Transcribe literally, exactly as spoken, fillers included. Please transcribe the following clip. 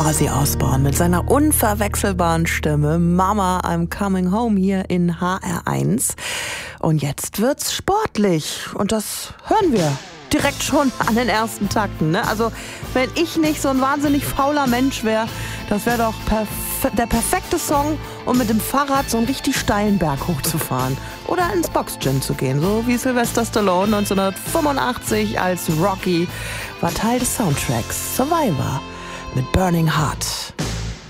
Ozzy Osbourne mit seiner unverwechselbaren Stimme. Mama, I'm coming home hier in H R eins. Und jetzt wird's sportlich. Und das hören wir direkt schon an den ersten Takten. Ne? Also wenn ich nicht so ein wahnsinnig fauler Mensch wäre, das wäre doch perf- der perfekte Song, um mit dem Fahrrad so einen richtig steilen Berg hochzufahren. Oder ins Boxgym zu gehen, so wie Sylvester Stallone neunzehnhundertfünfundachtzig als Rocky war Teil des Soundtracks Survivor mit Burning Heart.